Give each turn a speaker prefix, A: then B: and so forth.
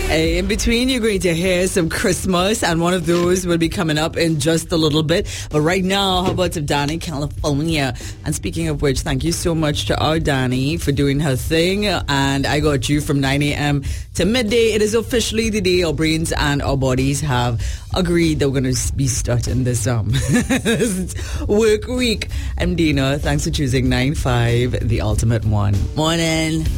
A: In between, you're going to hear some Christmas, and one of those will be coming up in just a little bit. But right now, how about some Danny, California? And speaking of which, thank you so much to our Danny for doing her thing. And I got you from 9 a.m. to midday. It is officially the day our brains and our bodies have agreed that we're going to be starting this work week. I'm Dina. Thanks for choosing 9-5, the ultimate one. Morning.